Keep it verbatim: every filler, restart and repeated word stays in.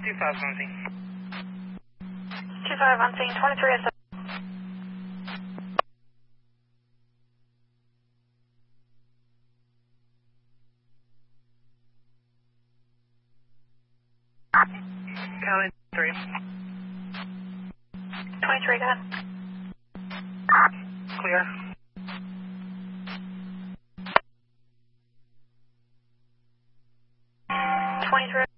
two five on scene. two five on scene, twenty-three oh seven. County three. twenty-three, go ahead. Clear.